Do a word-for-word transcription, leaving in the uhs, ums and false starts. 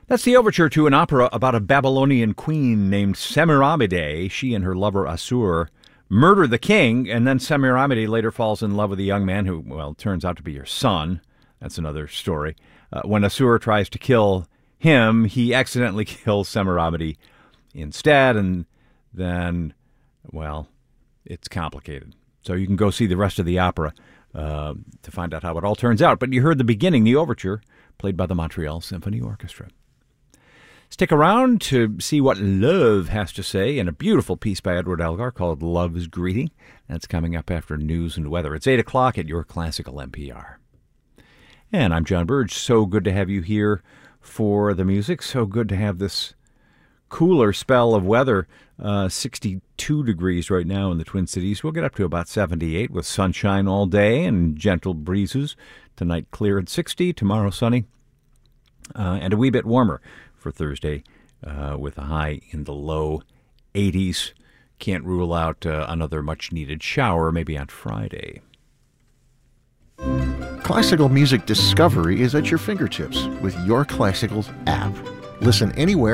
That's the overture to an opera about a Babylonian queen named Semiramide. She and her lover Asur murder the king, and then Semiramide later falls in love with a young man who, well, turns out to be her son. That's another story. Uh, when Asur tries to kill him, he accidentally kills Semiramide instead, and then, well, it's complicated. So you can go see the rest of the opera uh, to find out how it all turns out. But you heard the beginning, the overture, played by the Montreal Symphony Orchestra. Stick around to see what Love has to say in a beautiful piece by Edward Elgar called Love's Greeting. That's coming up after news and weather. It's eight o'clock at your classical N P R. And I'm John Burge. So good to have you here for the music. So good to have this cooler spell of weather. Uh, sixty-two degrees right now in the Twin Cities. We'll get up to about seventy-eight with sunshine all day and gentle breezes. Tonight clear at sixty, tomorrow sunny, uh, and a wee bit warmer for Thursday uh, with a high in the low eighties. Can't rule out uh, another much-needed shower maybe on Friday. Classical music discovery is at your fingertips with Your Classicals app. Listen anywhere